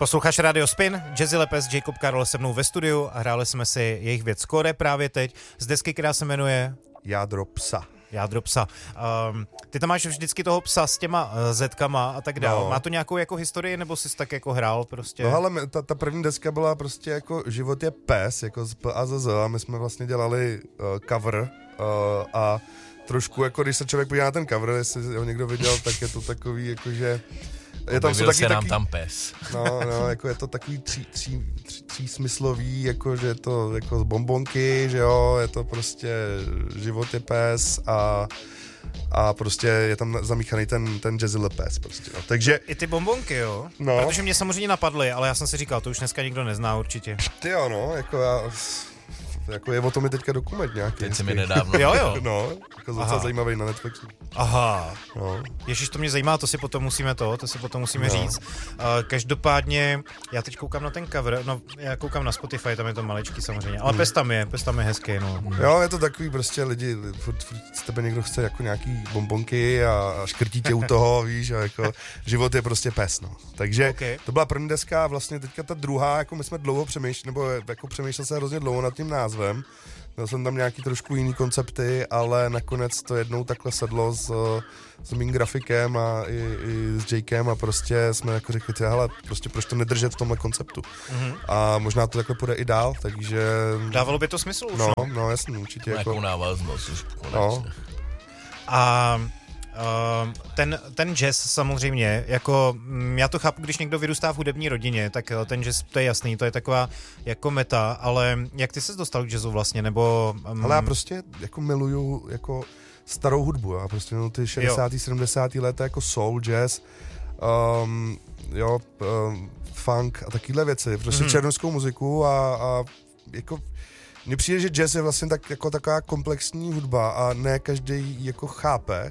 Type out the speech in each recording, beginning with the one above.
Posloucháš Radio Spin, Jazzy Lepes, Jacob Karol se mnou ve studiu a hráli jsme si jejich věc Skóre právě teď z desky, která se jmenuje Jádro psa. Jádro psa. Ty tam máš vždycky toho psa s těma zetkama a tak dále. No. Má to nějakou jako historii, nebo jsi tak jako hrál prostě? No ale ta první deska byla prostě jako Život je pes, jako z PAZZ a my jsme vlastně dělali cover a trošku jako když se člověk podívá na ten cover, jestli ho někdo viděl, tak je to takový jakože je tam se nám tam pes. No, jako je to takový třísmyslový, jako že je to jako bonbonky, že jo, je to prostě Život je pes a prostě je tam zamíchaný ten Jazzy Lepes prostě, no. Takže i ty bonbonky, jo? No. Protože mě samozřejmě napadly, ale já jsem si říkal, to už dneska nikdo nezná určitě. Ty jo, no, jako je o tom i teďka dokument nějaký. Teď se mi nedávno. Jo. No, jako docela zajímavý na Netflixu. Aha. No. Ježiš, to mě zajímá, to si potom musíme říct. Každopádně, já teď koukám na ten cover, no já koukám na Spotify, tam je to maličký samozřejmě, ale pes tam je hezký, no. Jo, je to takový prostě lidi, furt z tebe někdo chce jako nějaký bonbonky a škrtí tě u toho, víš, a jako život je prostě pes, no. Takže to byla první deska a vlastně teďka ta druhá, jako my jsme dlouho přemýšlel se hrozně dlouho nad tím názvem. Měl jsem tam nějaký trošku jiný koncepty, ale nakonec to jednou takhle sedlo s mým grafikem a i s Jakem a prostě jsme jako řekli, hele, prostě proč to nedržet v tomhle konceptu. Mm-hmm. A možná to takhle půjde i dál, takže... Dávalo by to smysl už, no jasně, určitě. Nějakou návaznost už konečně. No. A... ten jazz samozřejmě, jako já to chápu, když někdo vyrůstá v hudební rodině, tak ten jazz, to je jasný, to je taková jako meta, ale jak ty ses dostal k jazzu vlastně, nebo... Ale já prostě jako miluju jako starou hudbu, já prostě miluju ty 60. 70. léta jako soul, jazz, funk a takovéhle věci, prostě černošskou muziku a jako mně přijde, že jazz je vlastně tak, jako taková komplexní hudba a ne každý ji jako chápe,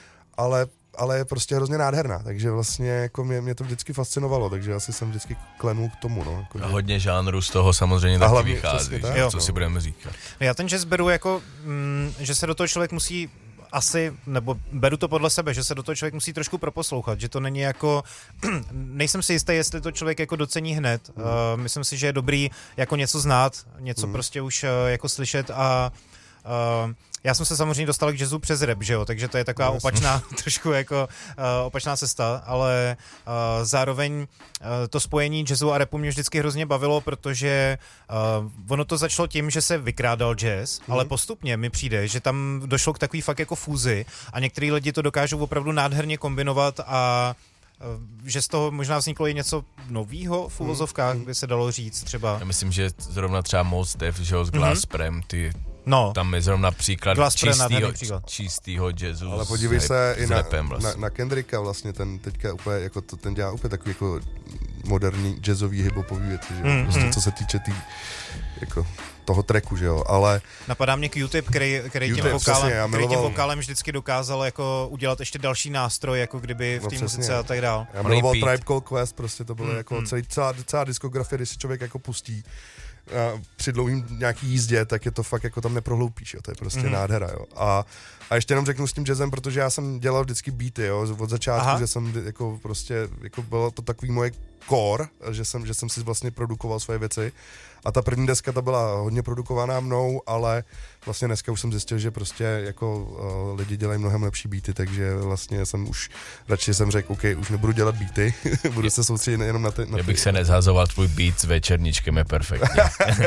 ale je prostě hrozně nádherná, takže vlastně jako mě to vždycky fascinovalo, takže asi jsem vždycky klenul k tomu, no. Jako, a hodně žánrů z toho samozřejmě taky vychází, tak, co si budeme říkat. Já ten jazz beru jako, že se do toho člověk musí asi, nebo beru to podle sebe, že se do toho člověk musí trošku proposlouchat, že to není jako, nejsem si jistý, jestli to člověk jako docení hned. Myslím si, že je dobrý jako něco znát, něco prostě už jako slyšet a já jsem se samozřejmě dostal k jazzu přes rap, že jo, takže to je taková opačná, trošku jako opačná cesta, ale zároveň to spojení jazzu a rapu mě vždycky hrozně bavilo, protože ono to začalo tím, že se vykrádal jazz, ale postupně mi přijde, že tam došlo k takový fakt jako fúzi a některý lidi to dokážou opravdu nádherně kombinovat a že z toho možná vzniklo i něco novýho v uvozovkách, by se dalo říct třeba. Já myslím, že zrovna třeba Mos Def, že jo, s Glasprem, tam je zrovna příklad čistýho jazzu. Ale podívej se i rapem vlastně. na Kendricka vlastně, ten teďka úplně, jako ten dělá úplně takový jako moderní jazzový hiphopový věci, že jo, prostě co se týče jako toho tracku, že jo, ale... Napadá mě Q-Tip, který tím vokálem vždycky dokázal jako udělat ještě další nástroj, jako kdyby v té muzice a tak dál. Já miloval Tribe Called Quest, prostě to bylo jako celá diskografie, když si člověk jako pustí při dlouhým nějaký jízdě, tak je to fakt jako tam neprohloupíš, jo, to je prostě nádhera, jo. A ještě jenom řeknu s tím jazzem, protože já jsem dělal vždycky beaty, jo, od začátku, že jsem jako prostě, jako bylo to takový moje core, že jsem si vlastně produkoval svoje věci a ta první deska ta byla hodně produkovaná mnou, ale vlastně dneska už jsem zjistil, že prostě jako lidi dělají mnohem lepší beaty, takže vlastně radši jsem řekl, OK, už nebudu dělat beaty, budu se soustředit jenom na ty. Já bych se nezhazoval, tvůj beat s večerníčkem je perfektní.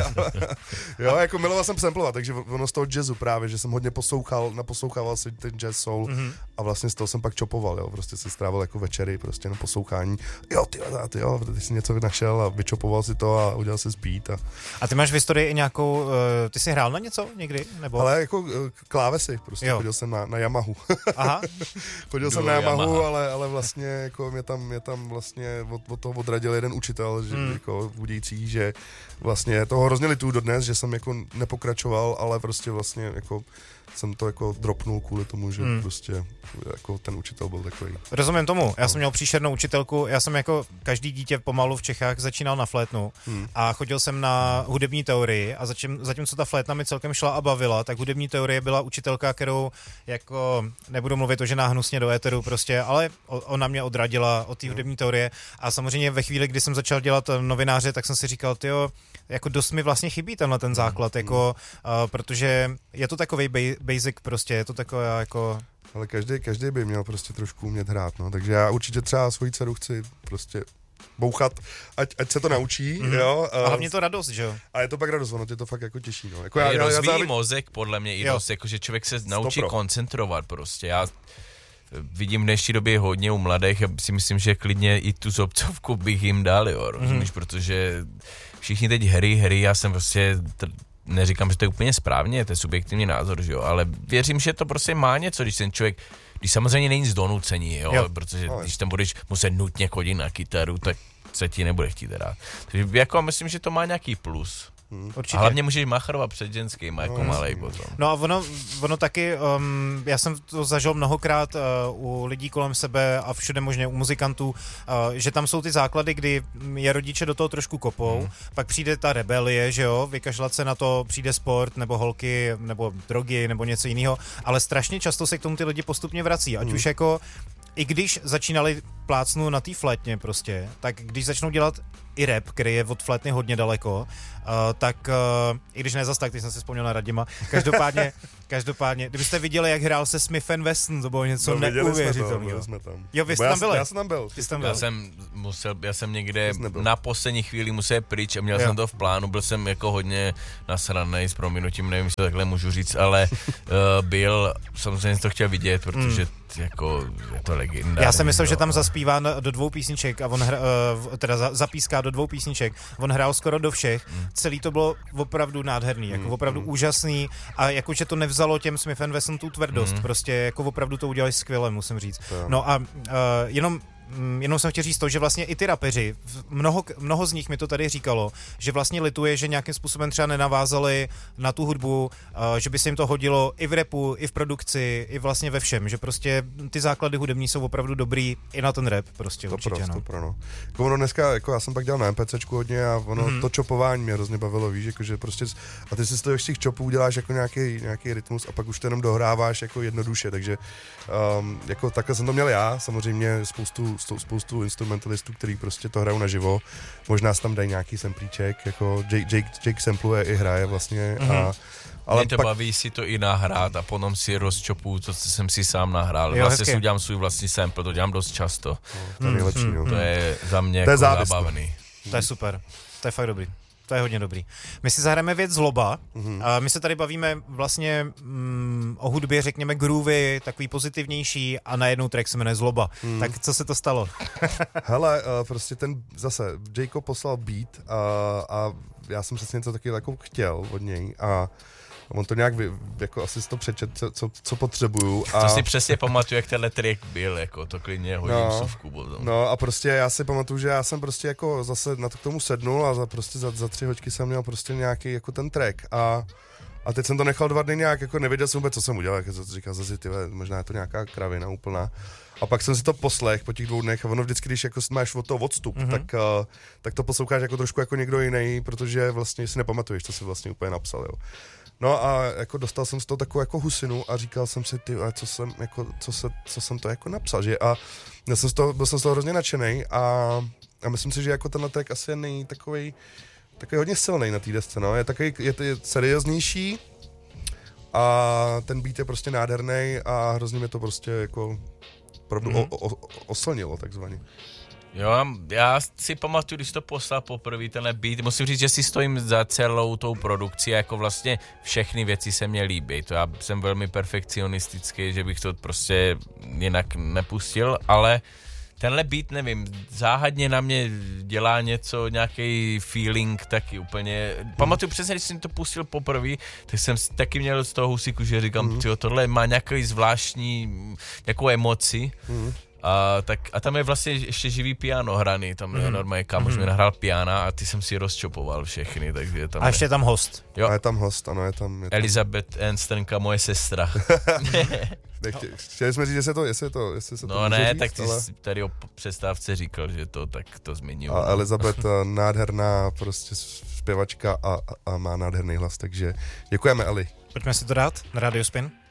Jo, jako miloval jsem samplovat, takže ono z toho jazzu právě, že jsem hodně naposlouchával si ten jazz soul a vlastně z toho jsem pak chopoval, jo, prostě si strávil jako večery prostě na poslouchání. Jo, ty jsi něco našel a vyčopoval si to a udělal si beat. A ty máš v historii i nějakou, ty jsi hrál na něco někdy? Nebo? Ale jako klávesy, prostě chodil jsem na Yamahu. Aha. Chodil jsem na Yamahu, ale vlastně jako mě tam vlastně od toho odradil jeden učitel, že jako budící, že vlastně toho hrozně lituju dodnes, že jsem jako nepokračoval, ale prostě vlastně jako jsem to jako dropnul kvůli tomu, že prostě jako ten učitel byl takový. Rozumím tomu, já jsem měl příšernou učitelku, já jsem jako každý dítě pomalu v Čechách začínal na flétnu a chodil jsem na hudební teorii a zatímco ta flétna mi celkem šla a bavila, tak hudební teorie byla učitelka, kterou jako, nebudu mluvit o ženách hnusně do éteru prostě, ale ona mě odradila od té hudební teorie a samozřejmě ve chvíli, kdy jsem začal dělat novináře, tak jsem si říkal, tyjo, jako dost mi vlastně chybí tenhle ten základ, jako, protože je to takovej basic prostě, je to takové jako... Ale každý by měl prostě trošku umět hrát, no, takže já určitě třeba svoji dceru chci prostě bouchat, ať se to naučí, jo. A hlavně to radost, že jo. A je to pak radost, ono tě to fakt jako těší, no. Jako rozvíjí mozek, podle mě i dost, jako že člověk se naučí koncentrovat prostě, já vidím v dnešní době hodně u mladých, já si myslím, že klidně i tu zobcovku bych jim dal, jo, rozumíš, protože všichni teď hry, já jsem prostě, neříkám, že to je úplně správně, to je subjektivní názor, že jo, ale věřím, že to prostě má něco, když ten člověk, když samozřejmě není z donucení, jo, protože když tam budeš muset nutně chodit na kytaru, tak se ti nebude chtít hrát. Takže jako myslím, že to má nějaký plus. Určitě. A hlavně můžeš machrovat před ženským, jako malej potom. No a ono taky, já jsem to zažil mnohokrát u lidí kolem sebe a všude možně u muzikantů, že tam jsou ty základy, kdy je rodiče do toho trošku kopou, pak přijde ta rebelie, že jo, vykašlat se na to, přijde sport, nebo holky, nebo drogy, nebo něco jiného, ale strašně často se k tomu ty lidi postupně vrací, ať už jako i když začínali plácnu na té flétně prostě, tak když začnou dělat i rap, který je od flétny hodně daleko, tak i když ne zas tak, teď jsem si vzpomněl na Radima, každopádně, kdybyste viděli, jak hrál se Smith & Wesson, to bylo něco neuvěřitelného. Jo, vy jste tam byli? Já jsem tam byl. Já jsem někde na poslední chvíli musel pryč a měl jsem to v plánu, byl jsem jako hodně nasranej s prominutím, nevím, jestli to takhle můžu říct, ale samozřejmě jsem to chtěl vidět, protože jako je to legendární. Já jsem myslel, že tam zaspívá do 2 písniček a on zapíská do 2 písniček. On hrál skoro do všech. Celý to bylo opravdu nádherný, jako opravdu úžasný a jakože to nevzalo těm Smith & Wesson tu tvrdost, prostě jako opravdu to udělali skvěle, musím říct. No a jenom jsem chtěl říct to, že vlastně i ty rapeři, mnoho z nich mi to tady říkalo, že vlastně lituje, že nějakým způsobem třeba nenavázali na tu hudbu, že by se jim to hodilo i v rapu, i v produkci, i vlastně ve všem, že prostě ty základy hudební jsou opravdu dobrý i na ten rap prostě určitě. No. Jako ono dneska, jako já jsem pak dělal na MPCčku hodně a ono to chopování mě hrozně bavilo, víš, jakože prostě a ty si z těch chopů uděláš jako nějaký rytmus a pak už to jenom dohráváš jako jednoduše, takže jako takhle jsem to měl já, samozřejmě spoustu instrumentalistů, který prostě to hrajou naživo. Možná se tam dají nějaký samplíček, jako Jake sampluje i hraje vlastně. Ale mě to baví si to i nahrát a potom si rozčopu to, co jsem si sám nahrál. Vlastně si udělám svůj vlastní sample, to dělám dost často. To je nejlepší. To je za mě jako zábavný. To je super, to je fakt dobrý. To je hodně dobrý. My si zahrajeme věc Zloba. My se tady bavíme vlastně o hudbě, řekněme groovy, takový pozitivnější a najednou track se jmenuje Zloba. Tak co se to stalo? Hele, prostě zase Jacob poslal beat a já jsem přesně něco takového jako chtěl od něj a on to nějak jako asi si to přečet, co potřebuju. To si přesně pamatuju, jak tenhle track byl, jako to klidně hodím suvku potom. No a prostě já si pamatuju, že já jsem prostě jako zase na to k tomu sednul a za 3 hoďky jsem měl prostě nějaký jako ten track a teď jsem to nechal 2 dny nějak, jako nevěděl jsem vůbec, co jsem udělal, jak jsem říkal zase, možná je to nějaká kravina úplná. A pak jsem si to poslech po těch 2 dnech a ono vždycky, když jako máš od toho odstup, tak to posloucháš jako trošku jako někdo jiný, protože vlastně si nepamatuješ, co jsi vlastně úplně napsal, jo. No a jako dostal jsem z toho takovou jako husinu a říkal jsem si, co jsem to jako napsal, že a byl jsem z toho hrozně nadšenej a myslím si, že jako tenhle track asi je takový hodně silný na té desce, no, je serióznější a ten beat je prostě nádherný a hrozně mě to prostě jako opravdu oslnilo takzvaně. Jo, já si pamatuju, když to poslal poprvé tenhle beat, musím říct, že si stojím za celou tou produkcí a jako vlastně všechny věci se mě líbí. To já jsem velmi perfekcionistický, že bych to prostě jinak nepustil, ale tenhle beat, nevím, záhadně na mě dělá něco, nějaký feeling taky úplně. Pamatuju přesně, když jsem to pustil poprvé, tak jsem taky měl z toho husíku, že říkám, tohle má nějaký zvláštní, nějakou emoci. A tam je vlastně ještě živý piano hraný, tam je normálně kámoš mi nahrál piana a ty jsem si rozčopoval všechny, takže tam a ještě je tam host. Jo. A je tam host, ano, je tam. Elizabeth Ansternka, moje sestra. Chtěli jsme říct, jestli se to no ne, říct, tak ty jsi tady o přestávce říkal, že to, tak to zmiňuji. A Elizabeth, nádherná prostě zpěvačka a má nádherný hlas, takže děkujeme, Eli. Pojďme si to dát na Radio Spin.